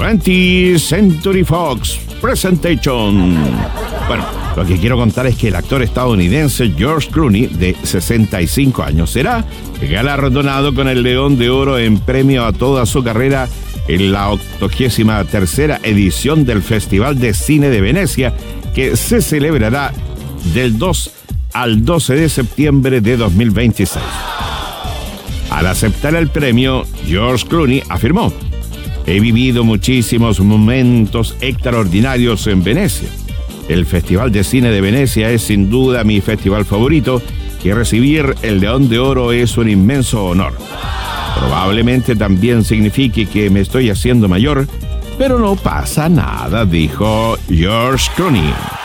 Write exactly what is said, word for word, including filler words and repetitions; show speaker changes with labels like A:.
A: twentieth Century Fox Presentation. Bueno, lo que quiero contar es que el actor estadounidense George Clooney, de sesenta y cinco años, será galardonado con el León de Oro en premio a toda su carrera en la octogésima tercera edición del Festival de Cine de Venecia, que se celebrará del dos al doce de septiembre de dos mil veintiséis. Al aceptar el premio, George Clooney afirmó: he vivido muchísimos momentos extraordinarios en Venecia. El Festival de Cine de Venecia es sin duda mi festival favorito y recibir el León de Oro es un inmenso honor. Probablemente también signifique que me estoy haciendo mayor, pero no pasa nada, dijo George Clooney.